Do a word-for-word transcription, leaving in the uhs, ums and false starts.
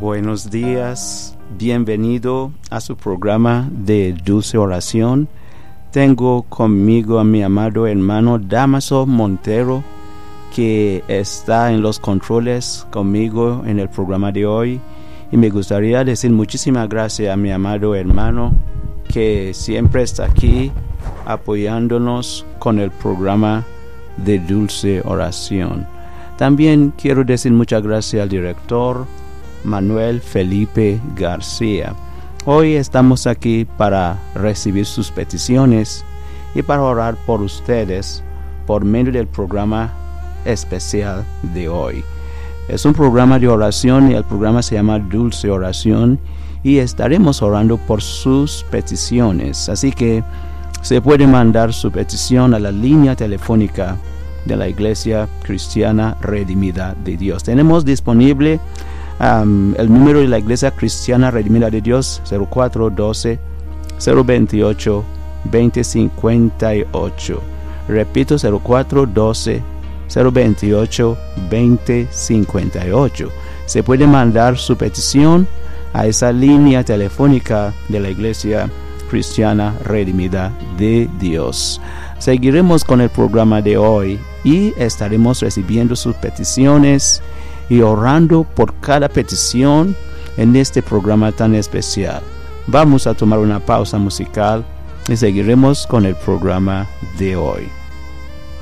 Buenos días, bienvenido a su programa de Dulce Oración. Tengo conmigo a mi amado hermano Damaso Montero, que está en los controles conmigo en el programa de hoy. Y me gustaría decir muchísimas gracias a mi amado hermano, que siempre está aquí apoyándonos con el programa de Dulce Oración. También quiero decir muchas gracias al director Manuel Felipe García. Hoy estamos aquí para recibir sus peticiones y para orar por ustedes por medio del programa especial de hoy. Es un programa de oración y el programa se llama Dulce Oración y estaremos orando por sus peticiones. Así que se puede mandar su petición a la línea telefónica de la Iglesia Cristiana Redimida de Dios. Tenemos disponible um, el número de la Iglesia Cristiana Redimida de Dios, cero cuatro uno dos, cero dos ocho, dos cero cinco ocho. Repito, cero cuatro uno dos, cero dos ocho, dos cero cinco ocho. Se puede mandar su petición a esa línea telefónica de la Iglesia Cristiana Redimida de Dios. Seguiremos con el programa de hoy y estaremos recibiendo sus peticiones y orando por cada petición en este programa tan especial. Vamos a tomar una pausa musical y seguiremos con el programa de hoy.